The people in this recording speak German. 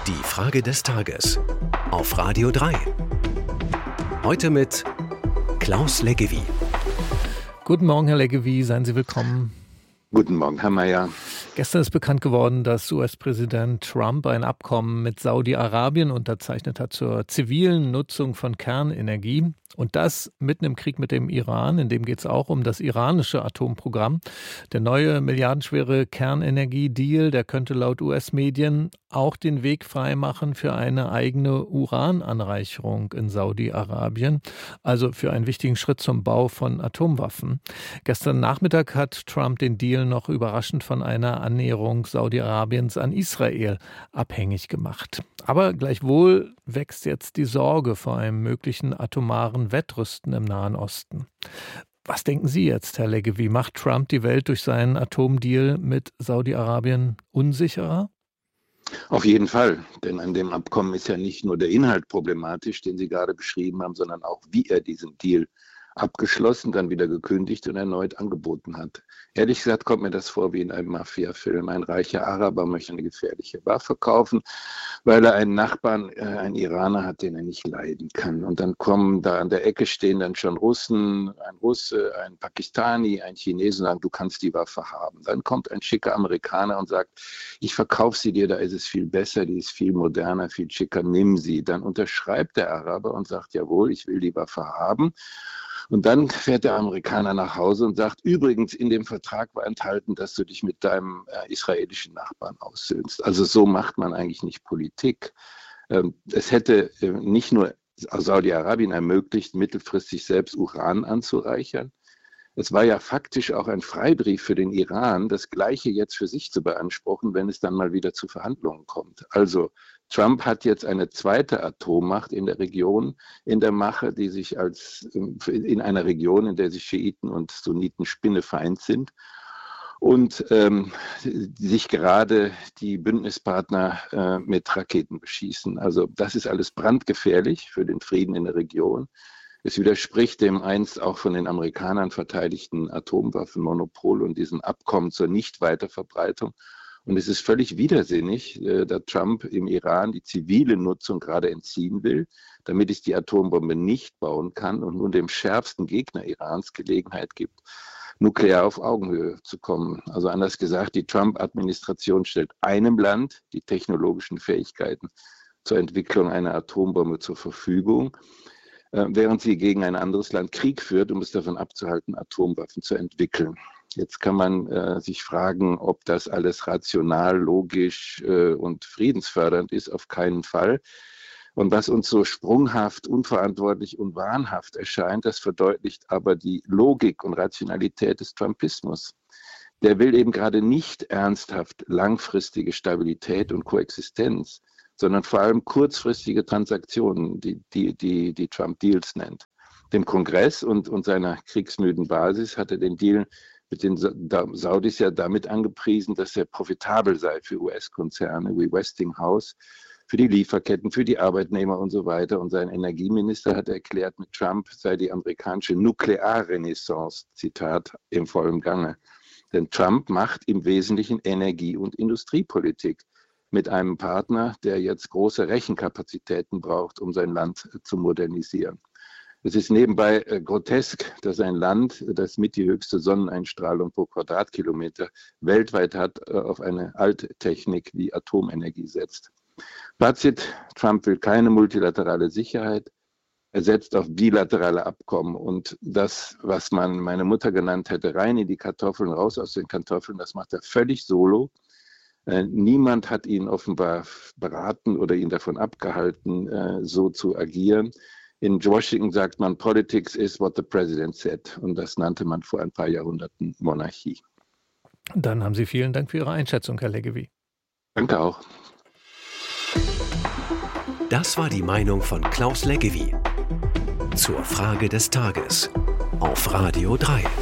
Die Frage des Tages auf Radio 3. Heute mit Klaus Leggevi. Guten Morgen, Herr Leggevi, seien Sie willkommen. Guten Morgen, Herr Mayer. Gestern ist bekannt geworden, dass US-Präsident Trump ein Abkommen mit Saudi-Arabien unterzeichnet hat zur zivilen Nutzung von Kernenergie. Und das mitten im Krieg mit dem Iran. In dem geht es auch um das iranische Atomprogramm. Der neue milliardenschwere Kernenergie-Deal, der könnte laut US-Medien auch den Weg freimachen für eine eigene Urananreicherung in Saudi-Arabien. Also für einen wichtigen Schritt zum Bau von Atomwaffen. Gestern Nachmittag hat Trump den Deal noch überraschend von einer Annäherung Saudi-Arabiens an Israel abhängig gemacht. Aber gleichwohl wächst jetzt die Sorge vor einem möglichen atomaren Wettrüsten im Nahen Osten. Was denken Sie jetzt, Herr Leggevi? Macht Trump die Welt durch seinen Atomdeal mit Saudi-Arabien unsicherer? Auf jeden Fall, denn an dem Abkommen ist ja nicht nur der Inhalt problematisch, den Sie gerade beschrieben haben, sondern auch, wie er diesen Deal abgeschlossen, dann wieder gekündigt und erneut angeboten hat. Ehrlich gesagt kommt mir das vor wie in einem Mafia-Film. Ein reicher Araber möchte eine gefährliche Waffe kaufen, weil er einen Nachbarn, einen Iraner hat, den er nicht leiden kann. Und dann kommen da an der Ecke stehen dann schon Russen, ein Russe, ein Pakistani, ein Chinesen und sagen, du kannst die Waffe haben. Dann kommt ein schicker Amerikaner und sagt, ich verkaufe sie dir, da ist es viel besser, die ist viel moderner, viel schicker, nimm sie. Dann unterschreibt der Araber und sagt, jawohl, ich will die Waffe haben. Und dann fährt der Amerikaner nach Hause und sagt, übrigens, in dem Vertrag war enthalten, dass du dich mit deinem israelischen Nachbarn aussöhnst. Also so macht man eigentlich nicht Politik. Es hätte nicht nur Saudi-Arabien ermöglicht, mittelfristig selbst Uran anzureichern. Es war ja faktisch auch ein Freibrief für den Iran, das Gleiche jetzt für sich zu beanspruchen, wenn es dann mal wieder zu Verhandlungen kommt. Also Trump hat jetzt eine zweite Atommacht in der Region in der Mache, die sich in einer Region, in der sich Schiiten und Sunniten spinnefeind sind und sich gerade die Bündnispartner mit Raketen beschießen. Also das ist alles brandgefährlich für den Frieden in der Region. Es widerspricht dem einst auch von den Amerikanern verteidigten Atomwaffenmonopol und diesen Abkommen zur Nichtweiterverbreitung. Und es ist völlig widersinnig, da Trump im Iran die zivile Nutzung gerade entziehen will, damit es die Atombombe nicht bauen kann und nun dem schärfsten Gegner Irans Gelegenheit gibt, nuklear auf Augenhöhe zu kommen. Also anders gesagt, die Trump-Administration stellt einem Land die technologischen Fähigkeiten zur Entwicklung einer Atombombe zur Verfügung, während sie gegen ein anderes Land Krieg führt, um es davon abzuhalten, Atomwaffen zu entwickeln. Jetzt kann man sich fragen, ob das alles rational, logisch und friedensfördernd ist. Auf keinen Fall. Und was uns so sprunghaft, unverantwortlich und wahnhaft erscheint, das verdeutlicht aber die Logik und Rationalität des Trumpismus. Der will eben gerade nicht ernsthaft langfristige Stabilität und Koexistenz, sondern vor allem kurzfristige Transaktionen, die Trump Deals nennt. Dem Kongress und seiner kriegsmüden Basis hat er den Deal mit den Saudis ja damit angepriesen, dass er profitabel sei für US-Konzerne wie Westinghouse, für die Lieferketten, für die Arbeitnehmer und so weiter. Und sein Energieminister hat erklärt, mit Trump sei die amerikanische Nuklearrenaissance, Zitat, im vollen Gange. Denn Trump macht im Wesentlichen Energie- und Industriepolitik mit einem Partner, der jetzt große Rechenkapazitäten braucht, um sein Land zu modernisieren. Es ist nebenbei grotesk, dass ein Land, das mit die höchste Sonneneinstrahlung pro Quadratkilometer weltweit hat, auf eine Alttechnik wie Atomenergie setzt. Fazit: Trump will keine multilaterale Sicherheit, er setzt auf bilaterale Abkommen und das, was man meine Mutter genannt hätte, rein in die Kartoffeln, raus aus den Kartoffeln, das macht er völlig solo. Niemand hat ihn offenbar beraten oder ihn davon abgehalten, so zu agieren. In Washington sagt man, Politics is what the president said. Und das nannte man vor ein paar Jahrhunderten Monarchie. Dann haben Sie vielen Dank für Ihre Einschätzung, Herr Leggevi. Danke auch. Das war die Meinung von Klaus Leggevi zur Frage des Tages auf Radio 3.